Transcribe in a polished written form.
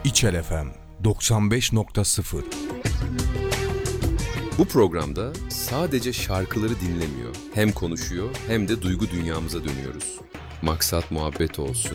İçel FM 95.0. Bu programda sadece şarkıları dinlemiyor, hem konuşuyor hem de duygu dünyamıza dönüyoruz. Maksat muhabbet olsun,